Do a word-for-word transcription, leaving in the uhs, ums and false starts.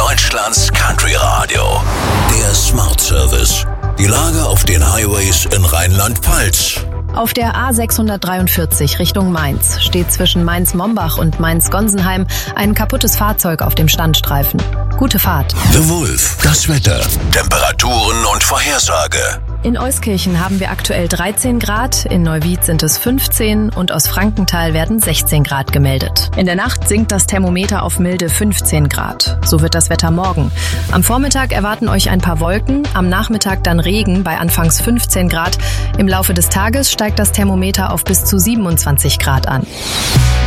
Deutschlands Country Radio. Der Smart Service. Die Lage auf den Highways in Rheinland-Pfalz. Auf der A sechshundertdreiundvierzig Richtung Mainz steht zwischen Mainz-Mombach und Mainz-Gonsenheim ein kaputtes Fahrzeug auf dem Standstreifen. Gute Fahrt. The Wolf. Das Wetter. Temperaturen und Vorhersage. In Euskirchen haben wir aktuell dreizehn Grad, in Neuwied sind es fünfzehn und aus Frankenthal werden sechzehn Grad gemeldet. In der Nacht sinkt das Thermometer auf milde fünfzehn Grad. So wird das Wetter morgen. Am Vormittag erwarten euch ein paar Wolken, am Nachmittag dann Regen bei anfangs fünfzehn Grad. Im Laufe des Tages steigt das Thermometer auf bis zu siebenundzwanzig Grad an.